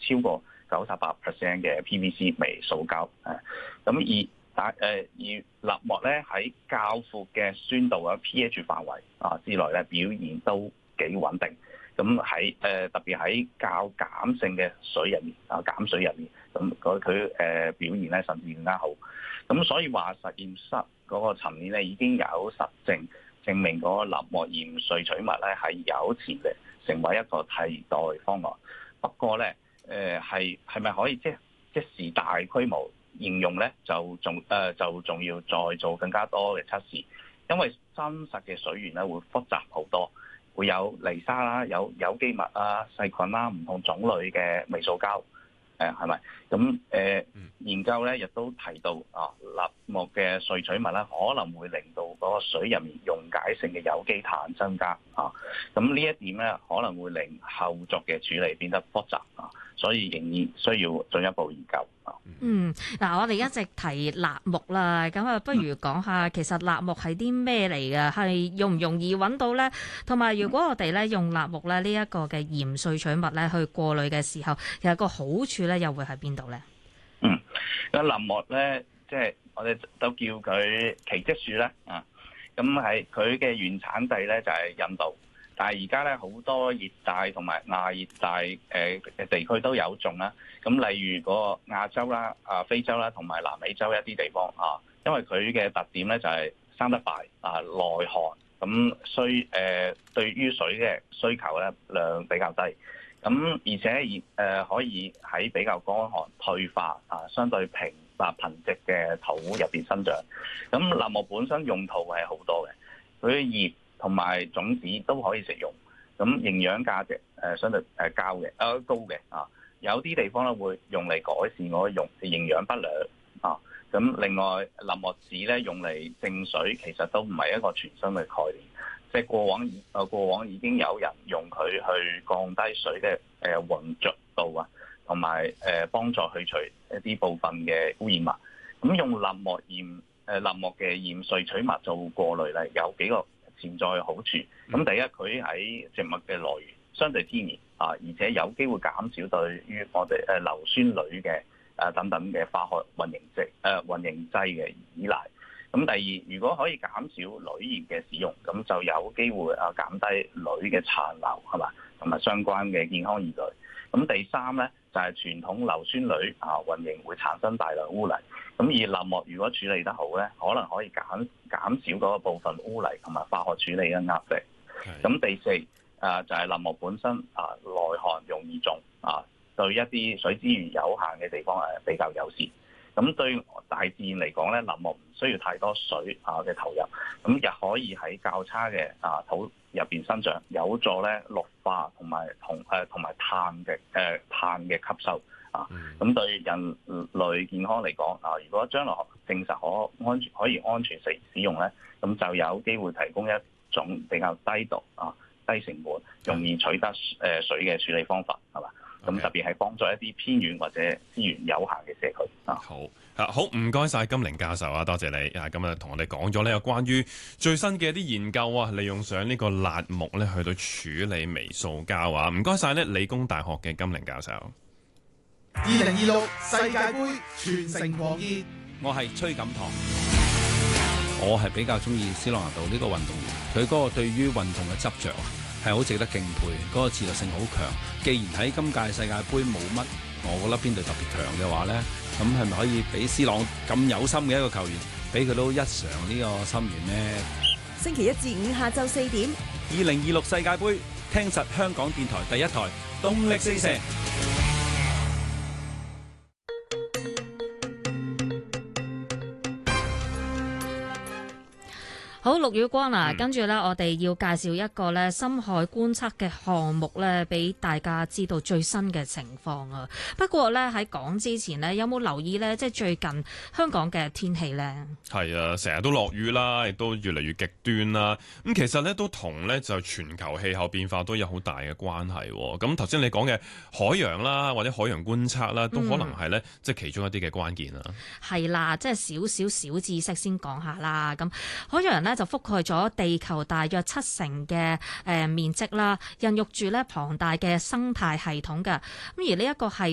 超過98% 嘅 PVC 微塑膠咁而蠟膜咧喺較闊嘅酸度啊 pH 範圍之內咧表現都幾穩定。咁喺特別喺較鹼性嘅水入面鹼水入面，咁佢表現咧甚至更加好。咁所以話實驗室嗰個層面咧已經有實證明嗰個蠟膜鹽萃取物咧係有潛力成為一個替代方案。不過咧係咪可以即時大規模應用咧，就仲要再做更加多嘅測試，因為真實嘅水源咧會複雜好多，會有泥沙啦、有機物啊、細菌啦、唔同種類嘅微塑膠，係咪？咁研究咧亦都提到蠟膜嘅萃取物咧可能會令到嗰個水入面溶解性嘅有機碳增加咁呢一點咧可能會令後續嘅處理變得複雜所以仍然需要進一步研究嗱，我哋一直提蠟木啦，咁不如講下其實蠟木係啲咩嚟嘅？係容唔容易揾到咧？同埋如果我哋咧用蠟木咧呢一個嘅鹽萃取物咧去過濾嘅時候，其實個好處咧又會喺邊度咧？ 咁蠟木咧，即係我哋都叫佢奇蹟樹咧咁係佢嘅原產地咧就係印度。但係而家咧好多熱帶同埋亞熱帶嘅地區都有種啦。咁例如嗰個亞洲啦、非洲啦同埋南美洲一啲地方因為佢嘅特點咧就係生得快耐寒，咁對於水嘅需求咧量比較低。咁而且可以喺比較乾旱、退化相對平瀕瘴嘅土入邊生長。咁蠟木本身用途係好多嘅，佢嘅葉同埋種子都可以食用，咁營養價值相對高嘅有啲地方咧會用嚟改善嗰個營養不良咁另外蠟木紙咧用嚟淨水，其實都唔係一個全新嘅概念，即係過往已經有人用佢去降低水嘅渾濁度同埋幫助去除一啲部分嘅污染物。咁用蠟木嘅鹽萃取物做過濾咧，有幾個潛在好處。咁第一，佢喺植物嘅來源相對天然而且有機會減少對於我哋硫酸鋁嘅等等嘅化學混凝劑嘅依賴。咁第二，如果可以減少鋁鹽嘅使用，咁就有機會減低鋁嘅殘留係嘛，同埋相關嘅健康疑慮。咁第三咧就係傳統硫酸鋁混凝會產生大量污泥。咁而蠟木如果處理得好咧，可能可以減少嗰部分污泥同埋化學處理嘅壓力。咁第四就係蠟木本身耐寒容易種對一啲水資源有限嘅地方比較友善。咁對大自然嚟講咧，蠟木唔需要太多水嘅投入，咁亦可以喺較差嘅土入邊生長，有助咧綠化同埋碳嘅吸收咁對人類健康嚟講如果將來證實可以安全使用咧，咁就有機會提供一種比較低毒低成本、容易取得水嘅處理方法係嘛。咁特別係幫助一啲偏遠或者資源有限嘅社區好唔該晒金寧教授多謝你咁同我哋講咗呢有關於最新嘅一啲研究利用上呢個蠟木咧去到處理微塑膠唔該晒呢理工大學嘅金寧教授。 2026世界盃全城狂熱， 我係崔錦棠。我係比較中意斯朗拿度呢個運動員，佢嗰個對於運動嘅執着係好值得敬佩，嗰個自律性好強。既然喺今屆世界盃冇乜，我覺得邊隊特別強嘅話呢，咁係咪可以俾斯朗咁有心嘅一個球員，俾佢都一嘗呢個心願呢？ 星期一至五下晝4點 ，2026世界盃，聽實香港電台第一台，動力四射。 好，陸宇光跟住呢，我哋要介紹一個呢深海觀測嘅項目呢，俾大家知道最新嘅情況啊。不過呢，喺講之前呢，有冇留意呢？即係最近香港嘅天氣呢？係啊，成日都落雨啦，亦都越嚟越極端啦。咁其實呢，都同呢就全球氣候變化都有好大嘅關係。咁頭先你講嘅海洋啦，或者海洋觀測啦，都可能係呢，即係其中一啲嘅關鍵啦。 係啦，即係少知識先講下啦。咁海洋呢，就覆蓋咗地球大約70%嘅面積啦，孕育住咧龐大嘅生態系統嘅。咁而呢一個係